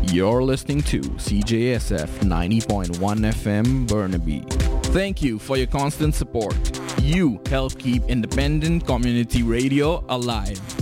You're listening to CJSF 90.1 FM Burnaby. Thank you for your constant support. You help keep independent community radio alive.